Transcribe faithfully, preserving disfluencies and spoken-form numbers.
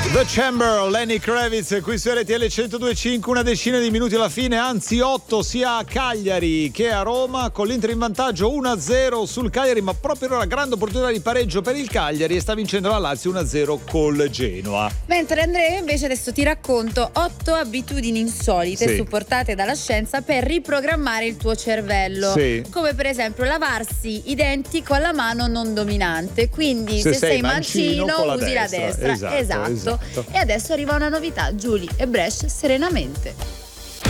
The Chamber, Lenny Kravitz, qui su R T L centodue e cinque, una decina di minuti alla fine, anzi otto sia a Cagliari che a Roma, con l'Inter in vantaggio uno a zero sul Cagliari, ma proprio ora grande opportunità di pareggio per il Cagliari e sta vincendo la Lazio uno a zero col Genoa. Mentre Andrea invece adesso ti racconto otto abitudini insolite sì. supportate dalla scienza per riprogrammare il tuo cervello, sì. come per esempio lavarsi i denti con la mano non dominante, quindi se, se sei, sei mancino, mancino, la usi destra. la destra. Esatto, esatto. esatto. E adesso arriva una novità, Giulie e Brescia serenamente.